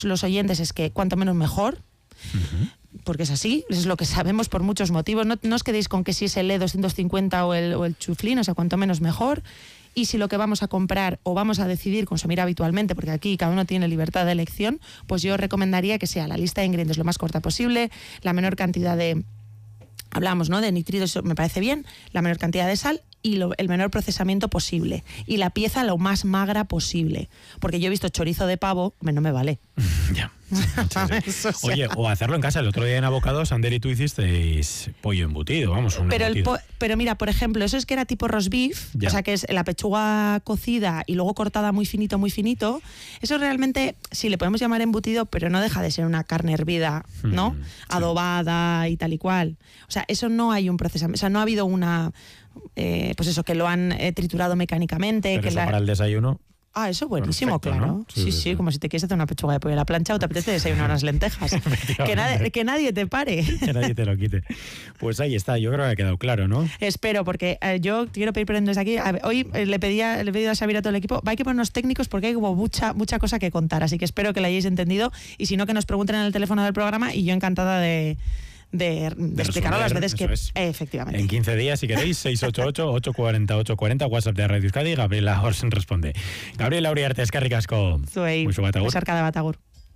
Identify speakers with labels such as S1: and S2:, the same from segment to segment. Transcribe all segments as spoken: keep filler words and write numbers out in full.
S1: los oyentes es que cuanto menos mejor, uh-huh. porque es así, es lo que sabemos por muchos motivos. No, no os quedéis con que si es el E doscientos cincuenta o el, o el chuflín, o sea, cuanto menos mejor. Y si lo que vamos a comprar o vamos a decidir consumir habitualmente, porque aquí cada uno tiene libertad de elección, pues yo recomendaría que sea la lista de ingredientes lo más corta posible, la menor cantidad de, hablamos, ¿no?, de nitritos, eso me parece bien, la menor cantidad de sal y lo, el menor procesamiento posible. Y la pieza lo más magra posible. Porque yo he visto chorizo de pavo, no me vale.
S2: Ya. Oye, o hacerlo en casa. El otro día en Abocados, Ander y tú hicisteis pollo embutido, vamos, un
S1: pero,
S2: embutido.
S1: El po- pero mira, por ejemplo, eso es que era tipo roast beef, ya. O sea, que es la pechuga cocida y luego cortada muy finito, muy finito. Eso realmente, sí, le podemos llamar embutido, pero no deja de ser una carne hervida, ¿no? Mm, sí. Adobada y tal y cual. O sea, eso no hay un procesamiento, o sea, no ha habido una... Eh, pues eso, que lo han eh, triturado mecánicamente.
S2: Pero
S1: que
S2: eso
S1: la...
S2: para el desayuno.
S1: Ah, eso buenísimo,
S2: perfecto,
S1: claro.
S2: ¿no?
S1: Sí, sí, sí, sí, como si te quieres hacer una pechuga de pollo a la plancha o te apetece desayunar unas lentejas. que, nadie, que nadie te pare.
S2: Que nadie te lo quite. Pues ahí está, yo creo que ha quedado claro, ¿no?
S1: Espero, porque eh, yo quiero pedir perdón desde aquí. A ver, hoy eh, le, pedía, le he pedido a Xavier a todo el equipo, hay que ponernos técnicos porque hay como mucha, mucha cosa que contar, así que espero que la hayáis entendido y si no, que nos pregunten en el teléfono del programa y yo encantada de... de, de, de explicarlo las veces que...
S2: Es.
S1: Eh, efectivamente.
S2: En quince días, si queréis, seis ocho ocho, ocho cuatro cero, ocho cuatro cero, WhatsApp de Radio Euskadi, Gabriela Orsen responde. Gabriela Uriarte, eskerrik asko.
S1: Zuei, besarka da Batagur.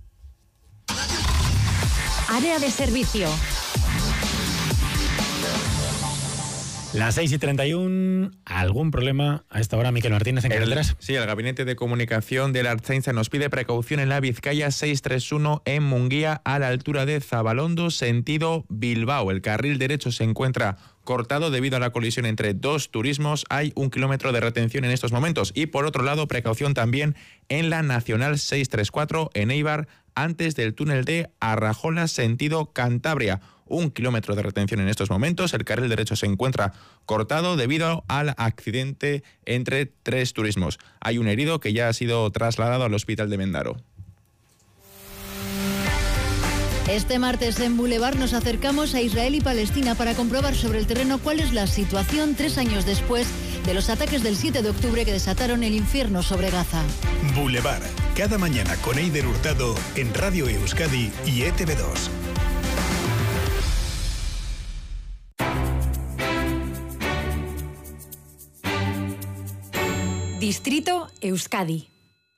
S3: Área de servicio.
S2: Las seis y treinta y uno, ¿algún problema a esta hora, Miquel Martínez, en carreteras?
S4: Sí, el Gabinete de Comunicación de la Ertzaintza nos pide precaución en la Vizcaya seiscientos treinta y uno en Munguía, a la altura de Zabalondo, sentido Bilbao. El carril derecho se encuentra cortado debido a la colisión entre dos turismos. Hay un kilómetro de retención en estos momentos. Y por otro lado, precaución también en la Nacional seiscientos treinta y cuatro en Eibar, antes del túnel de Arrajola, sentido Cantabria. Un kilómetro de retención en estos momentos. El carril derecho se encuentra cortado debido al accidente entre tres turismos. Hay un herido que ya ha sido trasladado al hospital de Mendaro.
S3: Este martes en Boulevard nos acercamos a Israel y Palestina para comprobar sobre el terreno cuál es la situación tres años después de los ataques del siete de octubre que desataron el infierno sobre Gaza.
S5: Boulevard, cada mañana con Eider Hurtado en Radio Euskadi y E T V dos.
S6: Distrito Euskadi.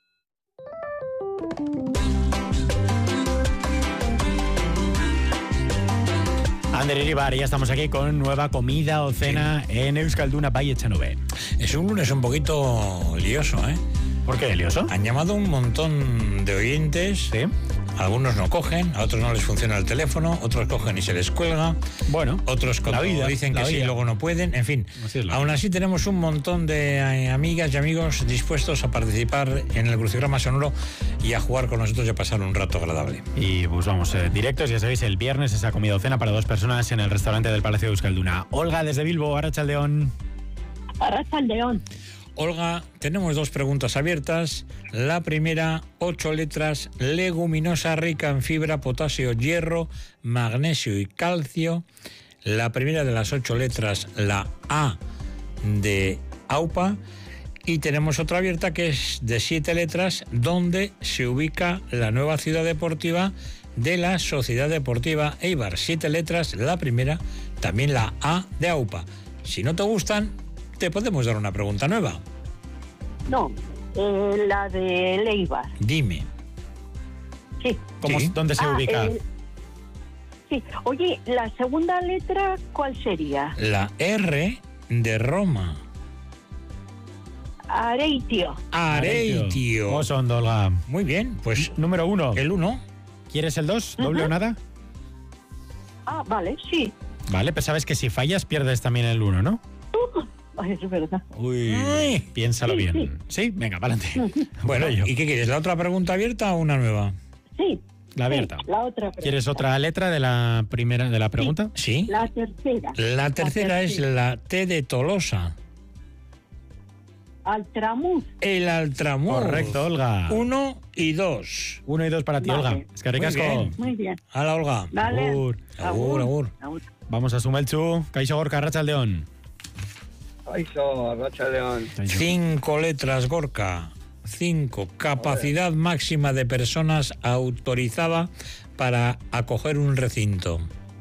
S2: Ander Iribar, ya estamos aquí con nueva comida o cena sí. en Euskalduna Bai Etxenove.
S7: Es un lunes un poquito lioso, ¿eh?
S2: ¿Por qué lioso?
S7: Han llamado un montón de oyentes, ¿sí? Algunos no cogen, a otros no les funciona el teléfono, otros cogen y se les cuelga.
S2: Bueno,
S7: otros cuando vida, dicen que sí, luego no pueden. En fin, así es aún así tenemos un montón de amigas y amigos dispuestos a participar en el crucigrama sonoro y a jugar con nosotros y a pasar un rato agradable.
S2: Y pues vamos, eh, directos, ya sabéis, el viernes esa comida o cena para dos personas en el restaurante del Palacio de Euskalduna. Olga, desde Bilbo, Arratsaldeon.
S8: Arratsaldeon.
S7: Olga, tenemos dos preguntas abiertas. La primera, ocho letras, leguminosa rica en fibra, potasio, hierro, magnesio y calcio. La primera de las ocho letras, la A de AUPA. Y tenemos otra abierta que es de siete letras, donde se ubica la nueva ciudad deportiva de la Sociedad Deportiva Eibar. Siete letras, la primera, también la A de AUPA. Si no te gustan, te podemos dar una pregunta nueva.
S8: No, eh, la de Eibar.
S7: Dime.
S8: Sí.
S2: ¿Cómo,
S7: ¿Sí?
S2: ¿Dónde se
S8: ah,
S2: ubica?
S8: Eh, sí. Oye, ¿la segunda letra cuál sería?
S7: La R de Roma.
S8: Areitio.
S7: Areitio.
S2: ¿Cómo son, Olga?
S7: Muy bien, pues...
S2: Número uno.
S7: El uno.
S2: ¿Quieres el dos? ¿Doble
S8: uh-huh.
S2: o nada?
S8: Ah, vale, sí.
S2: Vale, pero sabes que si fallas pierdes también el uno, ¿no?
S8: Uh, es verdad.
S2: Uy, Ay. piénsalo
S8: sí,
S2: bien.
S8: Sí,
S2: ¿Sí? Venga, para adelante.
S7: Bueno, ¿y qué quieres? ¿La otra pregunta abierta o una nueva?
S8: Sí.
S2: La abierta.
S8: Sí, la otra pregunta.
S2: ¿Quieres otra letra de la primera de la pregunta?
S7: Sí.
S8: sí. La tercera.
S7: La tercera la es la T de Tolosa.
S8: Altramuz.
S7: El Altramuz.
S2: Correcto, Olga.
S7: Uno y dos.
S2: Uno y dos para ti,
S8: vale.
S2: Olga. Es que ricasco.
S7: Muy bien.
S8: Muy bien.
S7: Hala, Olga.
S8: Vale.
S7: Agur. Agur, agur.
S8: agur.
S2: Vamos a Sumelchu. Kaixo Gorka, Arratsaldeon.
S9: Kaixo, Arratsaldeon.
S7: Cinco letras, Gorka. cinco. Capacidad máxima de personas autorizada para acoger un recinto.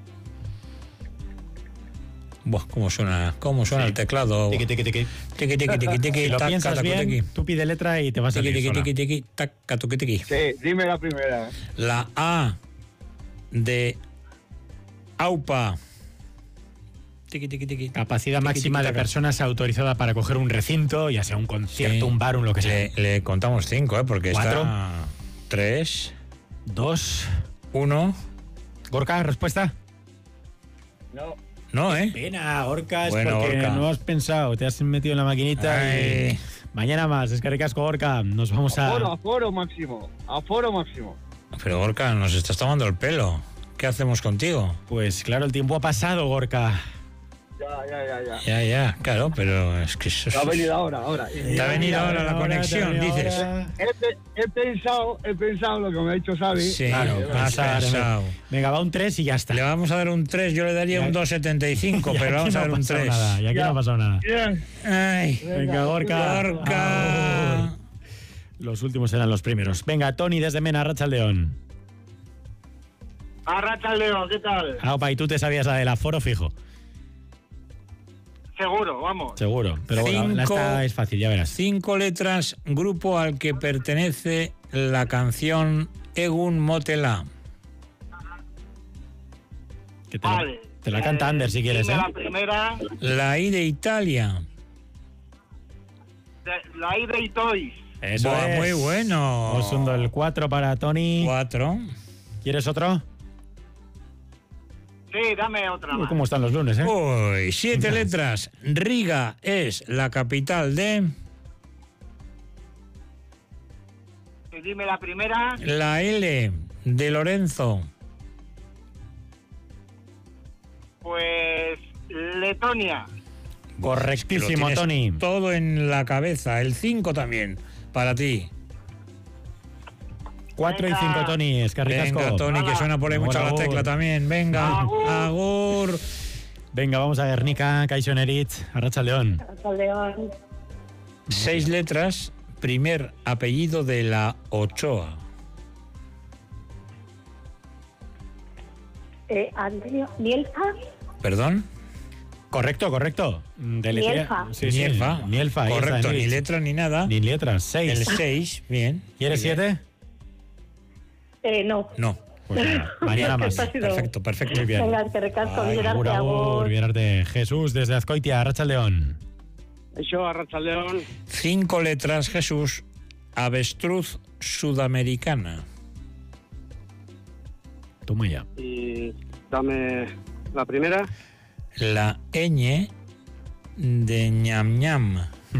S7: Buah, cómo suena, cómo suena
S2: Sí.
S7: el teclado.
S2: Tiqui, tiqui, tiqui.
S7: Tiqui, tiqui, tiqui, tiqui,
S2: Si lo
S7: taca,
S2: piensas
S7: taca,
S2: bien,
S7: tiqui.
S2: tú pide letra y te vas a
S7: Tiqui,
S2: salir.
S7: tiqui,
S2: sola.
S7: tiqui, tiqui, taca, tuqui, tiqui.
S9: Sí, dime la primera.
S7: La A de AUPA. Tiqui, tiqui, tiqui.
S2: Capacidad
S7: Tiqui,
S2: máxima
S7: tiqui,
S2: de
S7: taca.
S2: personas autorizada para coger un recinto, ya sea un concierto,
S7: Sí.
S2: un bar, un lo que sea.
S7: Le, le contamos cinco, ¿eh? Porque
S2: Cuatro.
S7: está... Tres,
S2: Dos.
S7: uno...
S2: Gorka, respuesta.
S9: No.
S7: No, ¿eh?
S2: Pena, Gorka, es
S7: Bueno,
S2: porque
S7: Gorka.
S2: no has pensado, te has metido en la maquinita
S7: Ay.
S2: y... Mañana más, es que ricasco, Gorka. Nos vamos a...
S9: Aforo, aforo máximo. Aforo máximo.
S7: Pero Gorka, nos estás tomando el pelo. ¿Qué hacemos contigo?
S2: Pues claro, el tiempo ha pasado, Gorka.
S9: Ya, ya, ya, ya.
S7: Ya, ya, claro, pero es que eso
S9: Te ha
S7: es...
S9: venido ahora, ahora.
S7: Te ha venido ahora la conexión, dices.
S9: He, pe- he pensado, he pensado lo que me ha dicho Xavi.
S7: Sí,
S2: Claro,
S7: has
S2: pensar,
S7: pensado.
S2: Venga, va un tres y ya está.
S7: Le vamos a dar un tres, yo le daría un dos setenta y cinco,
S2: Y
S7: pero
S2: aquí
S7: vamos
S2: no
S7: a dar
S2: ha
S7: un
S2: pasado
S7: tres.
S2: nada, y aquí
S9: Ya.
S2: no ha pasado nada.
S9: Bien.
S7: Ay,
S2: Venga, Gorka.
S7: Gorka.
S2: Agur. Los últimos eran los primeros. Venga, Tony desde Mena, Arratsaldeon.
S9: Arracha el León, ¿qué tal?
S2: Aupa, y tú te sabías la del aforo fijo.
S9: Seguro, vamos.
S2: Seguro. Pero bueno, la
S7: Cinco.
S2: esta es fácil, ya verás.
S7: Cinco letras, grupo al que pertenece la canción Egun Motela.
S2: Que te, la-
S9: Vale.
S2: te la canta Ander si quieres,
S9: Dime
S2: ¿eh?
S9: la primera,
S7: La I de Italia.
S9: de- la I de Itois.
S2: Eso
S7: Buah,
S2: es.
S7: muy bueno.
S2: Os hundo el cuatro para Tony.
S7: Cuatro.
S2: ¿Quieres otro?
S9: Sí, dame otra
S2: Uy,
S9: más.
S2: ¿Cómo están los lunes, eh?
S7: Uy, siete letras. Riga es la capital de...
S9: Y dime la primera,
S7: La L de Lorenzo.
S9: pues Letonia.
S2: Correctísimo,
S7: Lo tienes
S2: Tony.
S7: todo en la cabeza. El cinco también, para ti.
S2: cuatro y
S9: Venga.
S2: cinco, Tony. Es que ricasco.
S7: Venga, Tony, que suena por ahí
S2: Agur,
S7: mucho la
S2: agur.
S7: tecla también. Venga,
S9: Agur.
S7: agur.
S2: Venga, vamos a Guernica, Caixonerit, Arratsaldeon.
S8: León.
S7: Seis letras, primer apellido de la Ochoa.
S8: Eh, Antonio, Nielfa.
S7: ¿Perdón?
S2: Correcto, correcto. Deletrea-
S8: Nielfa.
S2: Sí, sí.
S7: Nielfa.
S2: Nielfa, ahí
S7: Correcto,
S2: está,
S7: ni
S2: Nich.
S7: letra ni nada.
S2: Ni letras. Seis.
S7: El seis, bien.
S2: ¿Quieres
S7: Muy bien.
S2: siete?
S8: Eh, no.
S7: No.
S2: Pues venga, mañana más.
S8: Esto ha sido-
S7: Perfecto, perfecto.
S2: Muy bien.
S8: Venga, que recasco,
S2: Ay,
S8: bien
S2: agur,
S8: arte,
S2: agur,
S8: agur.
S2: bien arte. Jesús, desde Azcoitia, Arratsaldeon.
S9: Eso, Arracha el León.
S7: Cinco letras, Jesús. Avestruz sudamericana.
S2: Toma ya.
S9: Y dame la primera.
S7: La ñ de ñam ñam.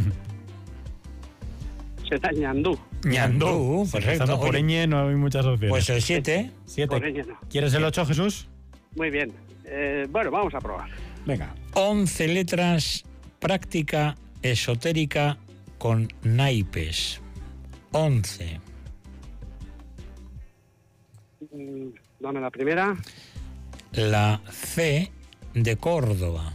S9: Setañandú.
S7: Ñandú, perfecto.
S2: Empezando por
S7: Oye,
S2: ñ no hay muchas opciones.
S7: Pues el siete.
S2: Siete.
S9: Por ñ no.
S2: ¿Quieres el ocho, Jesús?
S9: Muy bien. Eh, bueno, vamos a probar.
S2: Venga.
S7: Once letras, práctica esotérica con naipes. Once.
S9: Mm, Dame la primera.
S7: La C de Córdoba.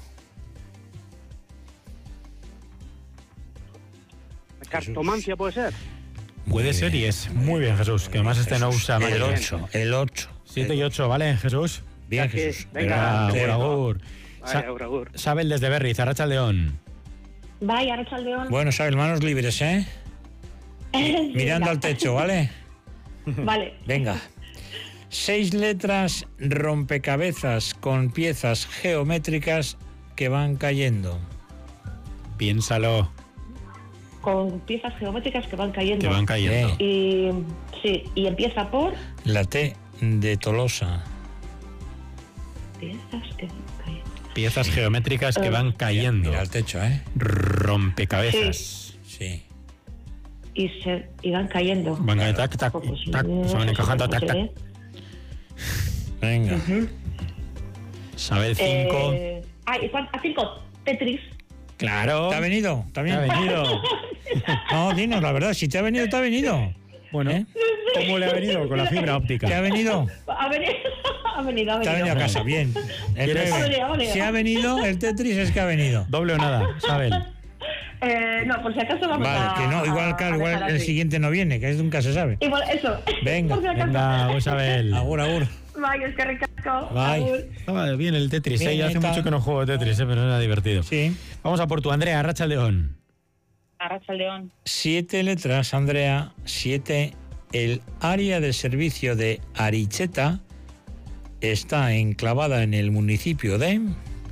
S9: Cartomancia puede ser.
S2: Puede
S7: Muy
S2: ser y
S7: bien.
S2: es. Muy bien, Jesús. Que además este no usa
S7: El
S2: máquina.
S7: ocho, el ocho.
S2: Siete y ocho, ¿vale, Jesús?
S7: Bien,
S9: Aquí,
S7: Jesús.
S9: venga.
S2: Venga,
S7: Venga.
S2: agur, agur.
S9: Vale,
S2: Sa-
S9: agur, agur.
S2: Sabel desde Berriz, Arratsaldeon.
S8: Vaya, Arracha el León.
S7: Bueno, sabes, manos libres, ¿eh? Mirando al techo, ¿vale?
S8: Vale.
S7: Venga. Seis letras, rompecabezas con piezas geométricas que van cayendo.
S2: Piénsalo,
S8: Con piezas geométricas que van cayendo.
S2: que van cayendo.
S7: Sí.
S8: Y sí, y empieza por
S7: La T de Tolosa.
S8: piezas que van cayendo.
S2: Piezas geométricas que van cayendo.
S7: Mira al techo, ¿eh?
S2: Rompecabezas.
S7: Sí.
S8: Y se y van cayendo.
S2: Van cayendo, tac, tac,
S8: Pues,
S2: tac,
S8: eh,
S2: se van encajando, tac, tac.
S8: eh,
S7: Venga.
S2: Sabel cinco.
S8: Eh, ah, ¿y cuán- a cinco. Tetris.
S2: Claro.
S7: ¿Te ha venido?
S2: Te
S7: ¿También?
S2: ha venido.
S7: No, dinos la verdad. Si te ha venido, te ha venido.
S2: Bueno,
S7: ¿Eh?
S2: ¿cómo le ha venido? Con la fibra óptica.
S7: ¿Te ha venido?
S8: Ha venido, ha venido, ha
S7: Te ha venido a
S8: venido.
S7: casa, bien. El
S2: ¿Quieres?
S7: nueve.
S8: Ha venido, ha venido.
S7: Si ha venido, el Tetris es que ha venido.
S2: Doble o nada, Sabel.
S8: Eh, no, por si acaso vamos
S7: Vale,
S8: a...
S7: que no, igual,
S8: a-
S7: claro,
S8: a
S7: igual
S8: dejar
S7: el
S8: así.
S7: siguiente no viene, que nunca se sabe.
S8: Igual, eso.
S7: Venga,
S8: Por si acaso.
S2: Venga, Isabel.
S7: Agur, agur.
S8: Vaya, es que ricasco.
S7: Bye.
S8: Agur.
S2: Estaba bien el Tetris,
S7: Bien,
S2: ¿eh? Ya hace
S7: está.
S2: mucho que no juego Tetris, ¿eh? Pero era divertido.
S7: Sí.
S2: Vamos a por tu Andrea, Arratsaldeon.
S8: Arratsaldeon.
S7: Siete letras, Andrea. Siete. El área de servicio de Aricheta está enclavada en el municipio de...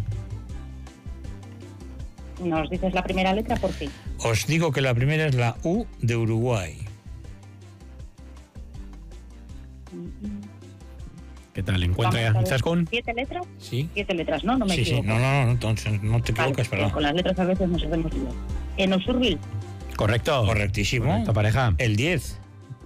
S8: ¿Nos dices la primera letra por fin?
S7: Os digo que la primera es la U de Uruguay.
S2: ¿Qué tal? ¿Encuentra ya Izaskun?
S8: ¿Siete letras?
S7: Sí.
S8: Siete letras, ¿no? No me
S7: Sí, sí.
S8: equivoco.
S7: No, no, no, entonces no te
S8: Vale,
S7: equivocas,
S8: pues
S7: perdón.
S8: con las letras a veces nos hacemos lío. En Osurbil.
S2: Correcto.
S7: Correctísimo.
S2: Correcto, pareja.
S7: El diez.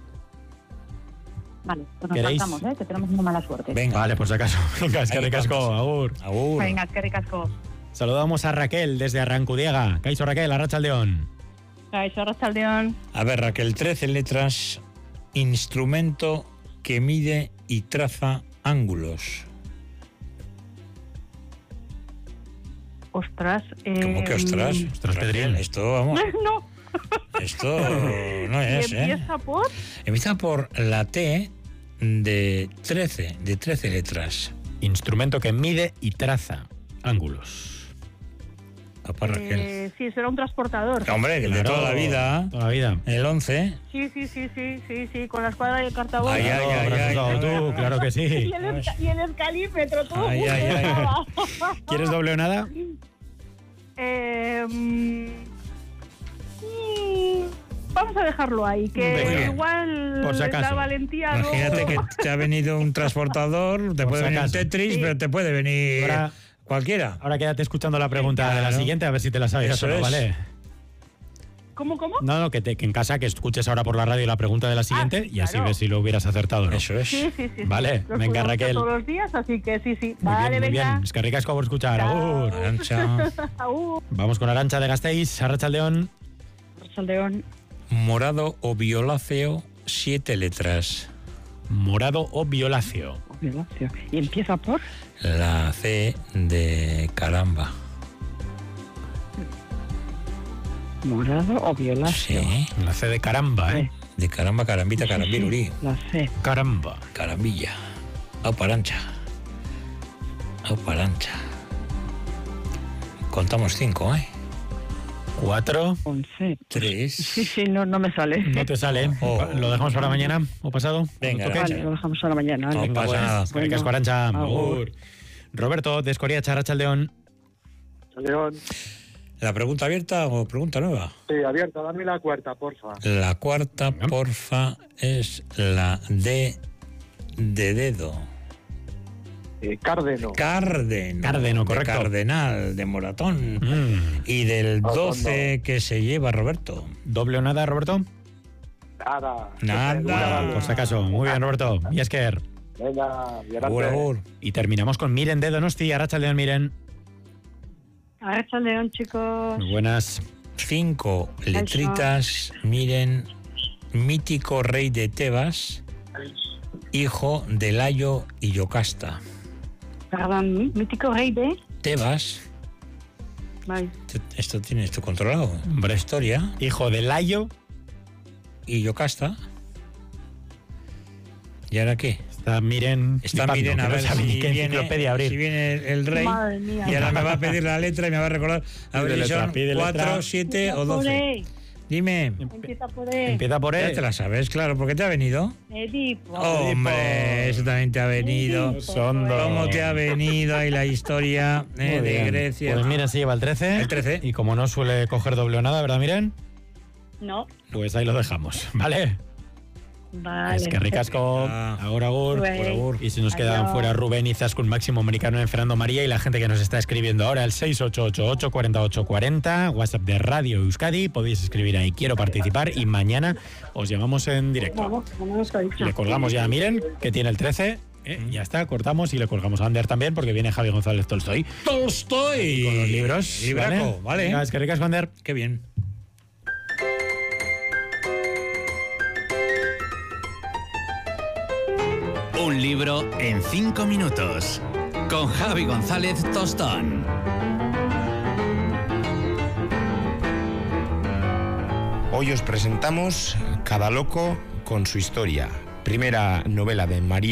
S8: Vale, pues nos
S2: ¿Queréis?
S8: pasamos, ¿eh? Que tenemos una mala suerte.
S7: Venga.
S2: Vale, por si acaso. Venga, es que
S7: Ahí
S2: ricasco,
S7: vamos.
S2: agur.
S7: Agur.
S8: Venga, es que ricasco.
S2: Saludamos a Raquel desde Arrancudiaga. Caiso Raquel, Arratsaldeon.
S8: Eso, Arratsaldeon.
S7: A ver, Raquel, trece letras. Instrumento que mide y traza ángulos.
S8: Ostras. Eh,
S7: ¿Cómo que ostras?
S2: Ostras,
S7: Raquel,
S2: Pedrín.
S7: esto, vamos,
S8: No.
S7: esto no
S8: ¿Y
S7: es, ¿eh?
S8: empieza por?
S7: Empieza por la T de trece, de trece letras.
S2: Instrumento que mide y traza ángulos.
S7: Papá Raquel.
S8: Eh, sí, será un transportador.
S7: Hombre, que el de
S2: Claro,
S7: toda la vida.
S2: Toda la vida.
S7: El once.
S8: Sí, sí, sí, sí, sí, sí, con la escuadra y el cartabón.
S7: Ay, ay, ay,
S2: Habrás
S7: ay,
S2: usado
S7: ay,
S2: tú,
S7: ay.
S2: claro que sí.
S8: Y el, esca- y el escalímetro, tú.
S7: Ay, ay, ay.
S2: ¿Quieres doble o nada?
S8: Eh, mm, mm, vamos a dejarlo ahí, que
S2: Venga.
S8: igual
S2: Por si acaso.
S8: la valentía no...
S7: Imagínate que te ha venido un transportador, te
S2: Por
S7: puede
S2: si
S7: venir un
S2: acaso.
S7: Tetris,
S8: Sí.
S7: pero te puede venir
S2: Ahora-
S7: cualquiera.
S2: Ahora quédate escuchando la pregunta de la
S7: Claro.
S2: siguiente, a ver si te la sabes
S7: Eso
S2: o no,
S7: es.
S2: ¿vale?
S8: ¿Cómo, cómo?
S2: No, no, que, te, que en casa que escuches ahora por la radio la pregunta de la siguiente
S8: sí,
S2: y así
S8: claro.
S2: ves si lo hubieras acertado o no.
S7: Eso es.
S8: Sí, sí, sí.
S2: Vale,
S8: sí. Los
S2: venga,
S8: escucho
S2: Raquel.
S8: todos los días, así que sí, sí.
S2: Muy
S8: Vale,
S2: bien, muy
S8: venga.
S2: bien. Es que ricasco por escuchar.
S8: Chao.
S2: Agur.
S7: Arancha.
S8: Agur.
S2: Vamos con Arancha de Gasteiz, Arratsaldeon.
S8: Arratsaldeon.
S7: Morado o violáceo, siete letras.
S2: Morado o violáceo.
S8: ¿Y empieza por?
S7: La C de caramba.
S8: Morado o violáceo.
S7: Sí.
S2: La C de caramba, ¿eh?
S7: De caramba, carambita, carambirurí.
S8: La C.
S2: Caramba.
S7: Carambilla. Au parancha. Au parancha. Contamos cinco, ¿eh?
S2: Cuatro.
S8: Con C.
S7: Tres.
S8: Sí, sí, no, no me sale.
S2: No te sale.
S7: Oh.
S2: ¿Lo dejamos para mañana o pasado?
S7: Venga,
S2: ¿Cuando toque?
S8: Vale, lo dejamos a la mañana.
S7: No
S8: vale.
S7: pasa
S2: Pues,
S7: nada.
S2: es que ricasco, Arancha. Agur. Roberto de Escoriacha, Arratsaldeon.
S9: León.
S7: ¿La pregunta abierta o pregunta nueva?
S9: Sí, abierta, dame la cuarta, porfa.
S7: La cuarta,
S2: Venga.
S7: porfa, es la D de dedo.
S9: Eh, Cárdeno.
S7: Cárdeno.
S2: Cárdeno,
S7: de
S2: correcto.
S7: Cardenal, de Moratón.
S2: Mm.
S7: Y del
S9: Rotondo.
S7: doce que se lleva Roberto.
S2: ¿Doble o nada, Roberto?
S9: Nada.
S7: Nada.
S2: Por si acaso. Muy bien, Roberto. Y es que...
S9: Venga, y adelante.
S7: Agur, agur.
S2: Y terminamos con Miren de Donosti, Arratsaldeon, Miren.
S8: Arratsaldeon, chicos.
S2: Muy buenas.
S7: Cinco letritas, miren, mítico rey de Tebas, hijo de Layo y Yocasta.
S8: Perdón, ¿mí- mítico rey de...
S7: Tebas,
S8: Vale.
S7: te- esto tienes tú controlado.
S2: Hombre.
S7: Historia
S2: Hijo de Layo.
S7: y Yocasta. ¿Y ahora qué?
S2: Está Miren.
S7: Está
S2: flipando,
S7: miren a
S2: que no
S7: ver
S2: sabe
S7: si
S2: ni qué
S7: viene,
S2: enciclopedia abrir.
S7: si viene el rey.
S8: Madre mía.
S7: Y ahora me va a pedir la letra y me va a recordar. A ver
S2: Pide
S7: si
S2: letra,
S7: son
S2: pide letra.
S7: cuatro, siete o
S8: Empieza por
S7: doce.
S8: E.
S7: Dime.
S8: Empieza por E.
S2: Empieza por
S7: Ya
S2: E.
S7: te la sabes, claro, porque te ha venido.
S8: Edipo.
S7: Hombre, eso también te ha venido.
S8: Edipo.
S2: Sondo.
S7: ¿Cómo te ha venido ahí la historia eh,
S2: Muy
S7: de
S2: bien.
S7: Grecia?
S2: Pues Miren se lleva el trece.
S7: El trece.
S2: Y como no suele coger doble o nada, ¿verdad, Miren?
S8: No.
S2: Pues ahí lo dejamos, ¿vale?
S8: Vale.
S2: Es que ricasco.
S7: Ah.
S2: Ahora, agur.
S8: Güey.
S2: Agur. Y si nos quedan
S8: Adiós.
S2: fuera Rubén y Zaskun Máximo Americano en Fernando María y la gente que nos está escribiendo ahora, el seis ocho ocho ocho, cuatro ocho cuatro cero, WhatsApp de Radio Euskadi. Podéis escribir ahí, quiero participar y mañana os llamamos en directo.
S8: Vamos, como nos ha dicho.
S2: Le colgamos ya a Miren, que tiene el trece. Eh, ya está, cortamos y le colgamos a Ander también porque viene Javi González Tolstoy
S7: Tolstoy.
S2: con los libros.
S7: Libraco, vale.
S2: Venga, es que ricasco, Ander.
S7: Qué bien.
S10: Un libro en cinco minutos. Con Javi González Tostón.
S11: Hoy os presentamos Cada loco con su historia, primera novela de María